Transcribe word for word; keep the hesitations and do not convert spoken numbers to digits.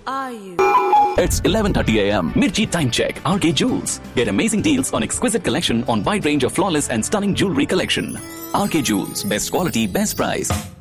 are you? It's eleven thirty a m. Mirchi Time Check. R K Jewels. Get amazing deals on exquisite collection on wide range of flawless and stunning jewelry collection. R K Jewels. Best quality, best price.